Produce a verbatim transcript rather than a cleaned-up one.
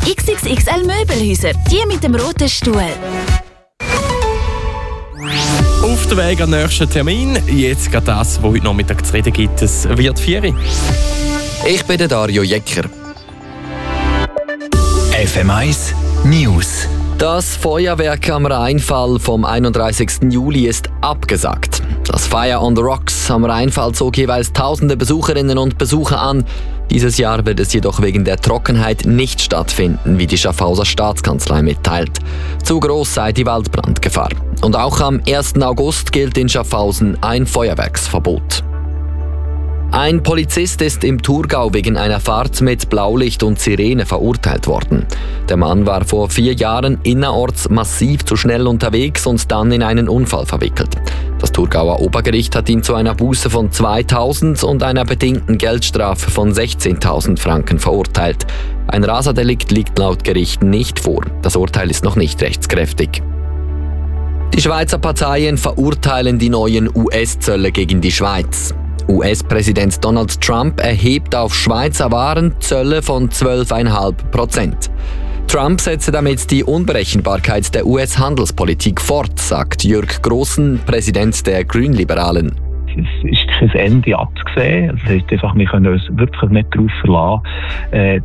X X X L Möbelhäuser, die mit dem roten Stuhl. Auf dem Weg an den nächsten Termin. Jetzt geht das, was heute Nachmittag zu reden gibt. Es wird vier. Ich bin der Dario Jecker. F M eins News. Das Feuerwerk am Rheinfall vom einunddreißigsten Juli ist abgesagt. Das Fire on the Rocks am Rheinfall zog jeweils tausende Besucherinnen und Besucher an. Dieses Jahr wird es jedoch wegen der Trockenheit nicht stattfinden, wie die Schaffhauser Staatskanzlei mitteilt. Zu groß sei die Waldbrandgefahr. Und auch am ersten August gilt in Schaffhausen ein Feuerwerksverbot. Ein Polizist ist im Thurgau wegen einer Fahrt mit Blaulicht und Sirene verurteilt worden. Der Mann war vor vier Jahren innerorts massiv zu schnell unterwegs und dann in einen Unfall verwickelt. Das Thurgauer Obergericht hat ihn zu einer Buße von zweitausend und einer bedingten Geldstrafe von sechzehntausend Franken verurteilt. Ein Raserdelikt liegt laut Gericht nicht vor. Das Urteil ist noch nicht rechtskräftig. Die Schweizer Parteien verurteilen die neuen U S-Zölle gegen die Schweiz. U S-Präsident Donald Trump erhebt auf Schweizer Waren Zölle von zwölf Komma fünf Prozent. Trump setze damit die Unberechenbarkeit der U S-Handelspolitik fort, sagt Jürg Grossen, Präsident der Grünliberalen. Es ist kein Ende abzusehen. Das heißt einfach, wir können uns wirklich nicht darauf verlassen,